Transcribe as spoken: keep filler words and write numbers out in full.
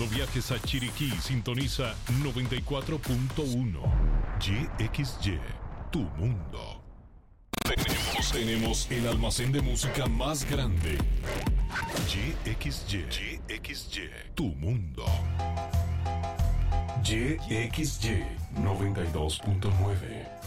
Cuando viajes a Chiriquí, sintoniza noventa y cuatro punto uno. Y X Y, tu mundo. Tenemos, tenemos el almacén de música más grande. Y X Y, Y X Y, tu mundo. Y X Y noventa y dos punto nueve.